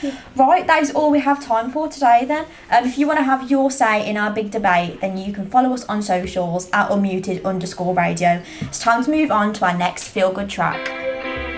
Right, that is all we have time for today then. If you want to have your say in our big debate, then you can follow us on socials at unmuted_radio. It's time to move on to our next feel good track.